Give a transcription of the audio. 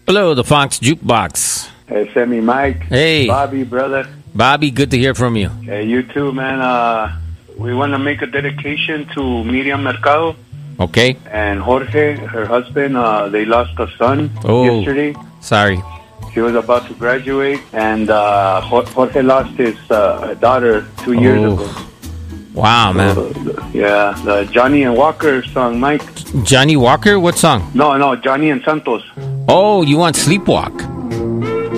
Hello, the Fox Jukebox. Hey, Sammy, Mike. Hey. Bobby, brother. Bobby, good to hear from you. Hey, you too, man. We want to make a dedication to Miriam Mercado. Okay. And Jorge, her husband. They lost a son yesterday. Sorry. She was about to graduate, and Jorge lost his daughter 2 years ago. Wow, man. Yeah, the Johnny and Walker song, Mike. Johnny Walker? What song? No, Johnny and Santos. Oh, you want Sleepwalk?